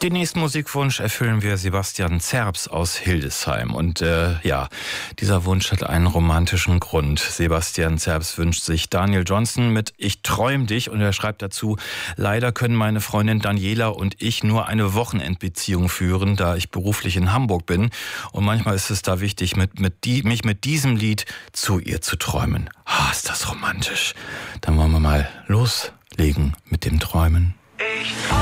Den nächsten Musikwunsch erfüllen wir Sebastian Zerbs aus Hildesheim. Und dieser Wunsch hat einen romantischen Grund. Sebastian Zerbs wünscht sich Daniel Johnston mit Ich träum dich. Und er schreibt dazu: Leider können meine Freundin Daniela und ich nur eine Wochenendbeziehung führen, da ich beruflich in Hamburg bin. Und manchmal ist es da wichtig, mich mit diesem Lied zu ihr zu träumen. Ist das romantisch. Dann wollen wir mal loslegen mit dem Träumen. Ich